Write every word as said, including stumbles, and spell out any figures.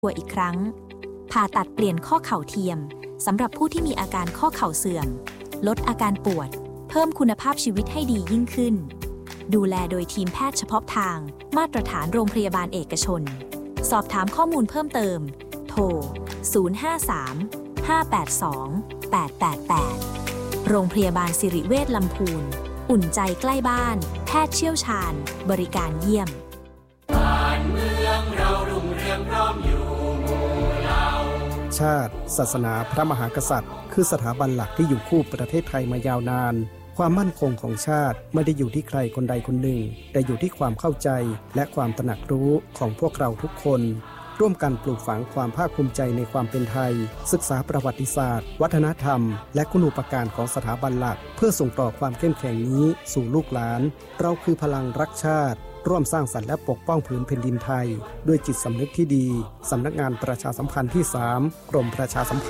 ตัวอีกครั้งผ่าตัดเปลี่ยนข้อเข่าเทียมสำหรับผู้ที่มีอาการข้อเข่าเสื่อมลดอาการปวดเพิ่มคุณภาพชีวิตให้ดียิ่งขึ้นดูแลโดยทีมแพทย์เฉพาะทางมาตรฐานโรงพยาบาลเอกชนสอบถามข้อมูลเพิ่มเติมโทรศูนย์ ห้า สาม ห้า แปด สอง แปด แปด แปดโรงพยาบาลสิริเวชลำพูนอุ่นใจใกล้บ้านแพทย์เชี่ยวชาญบริการเยี่ยมบ้านเมืองเรารุ่งเรืองพร้อมอยู่หมู่เราชาติศาสนาพระมหากษัตริย์คือสถาบันหลักที่อยู่คู่ประเทศไทยมายาวนานความมั่นคงของชาติไม่ได้อยู่ที่ใครคนใดคนหนึ่งแต่อยู่ที่ความเข้าใจและความตระหนักรู้ของพวกเราทุกคนร่วมกันปลูกฝังความภาคภูมิใจในความเป็นไทยศึกษาประวัติศาสตร์วัฒนธรรมและคุณูปการของสถาบันหลักเพื่อส่งต่อความเข้มแข็งนี้สู่ลูกหลานเราคือพลังรักชาติร่วมสร้างสรรค์และปกป้องผืนแผ่นดินไทยด้วยจิตสำนึกที่ดีสำนักงานประชาสัมพันธ์ที่สามกรมประชาสัมพันธ์